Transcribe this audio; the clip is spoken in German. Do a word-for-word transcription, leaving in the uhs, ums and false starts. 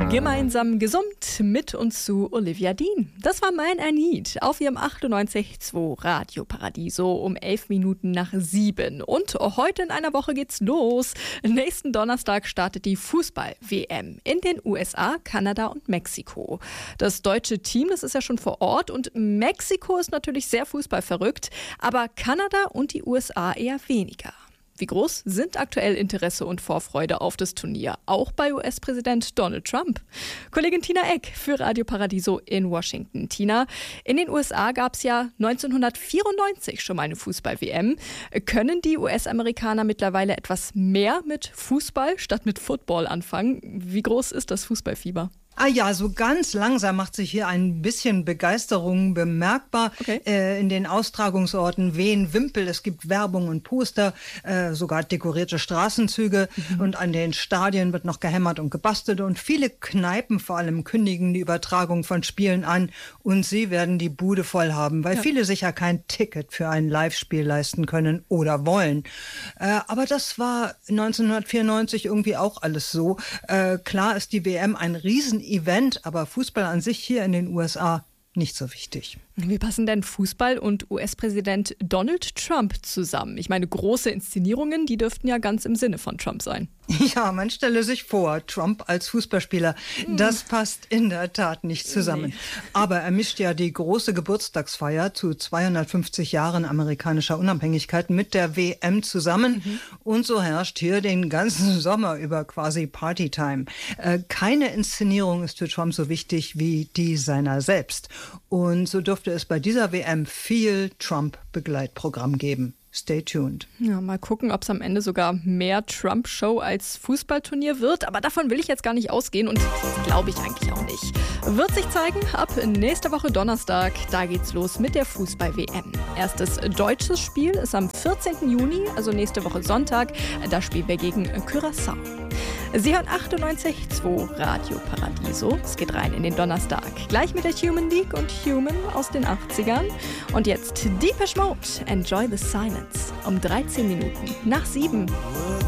Gemeinsam gesummt mit und zu Olivia Dean. Das war mein I Need auf ihrem achtundneunzig Komma zwei Radio Paradiso um elf Minuten nach sieben. Und heute in einer Woche geht's los. Nächsten Donnerstag startet die Fußball-W M in den U S A, Kanada und Mexiko. Das deutsche Team, das ist ja schon vor Ort und Mexiko ist natürlich sehr fußballverrückt, aber Kanada und die U S A eher weniger. Wie groß sind aktuell Interesse und Vorfreude auf das Turnier, auch bei U S-Präsident Donald Trump? Kollegin Tina Eck für Radio Paradiso in Washington. Tina, in den U S A gab es ja neunzehnhundertvierundneunzig schon mal eine Fußball-W M. Können die U S-Amerikaner mittlerweile etwas mehr mit Fußball statt mit Football anfangen? Wie groß ist das Fußballfieber? Ah ja, so ganz langsam macht sich hier ein bisschen Begeisterung bemerkbar. Okay. Äh, in den Austragungsorten wehen Wimpel, es gibt Werbung und Poster, äh, sogar dekorierte Straßenzüge. Mhm. Und an den Stadien wird noch gehämmert und gebastelt. Und viele Kneipen vor allem kündigen die Übertragung von Spielen an. Und sie werden die Bude voll haben, weil ja. viele sich ja kein Ticket für ein Live-Spiel leisten können oder wollen. Äh, aber das war neunzehnhundertvierundneunzig irgendwie auch alles so. Äh, klar ist die W M ein riesen Event, aber Fußball an sich hier in den U S A nicht so wichtig. Wie passen denn Fußball und U S-Präsident Donald Trump zusammen? Ich meine, große Inszenierungen, die dürften ja ganz im Sinne von Trump sein. Ja, man stelle sich vor, Trump als Fußballspieler, das passt in der Tat nicht zusammen. Nee. Aber er mischt ja die große Geburtstagsfeier zu zweihundertfünfzig Jahren amerikanischer Unabhängigkeit mit der W M zusammen. Mhm. Und so herrscht hier den ganzen Sommer über quasi Partytime. Äh, keine Inszenierung ist für Trump so wichtig wie die seiner selbst. Und so dürfte es bei dieser W M viel Trump-Begleitprogramm geben. Stay tuned. Ja, mal gucken, ob es am Ende sogar mehr Trump-Show als Fußballturnier wird. Aber davon will ich jetzt gar nicht ausgehen und das glaube ich eigentlich auch nicht. Wird sich zeigen, ab nächste Woche Donnerstag, da geht's los mit der Fußball-W M. Erstes deutsches Spiel ist am vierzehnten Juni, also nächste Woche Sonntag. Da spielen wir gegen Curaçao. Sie hören achtundneunzig Komma zwei Radio Paradiso. Es geht rein in den Donnerstag. Gleich mit der Human League und Human aus den achtzigern. Und jetzt Depeche Mode, Enjoy the Silence. Um dreizehn Minuten nach sieben.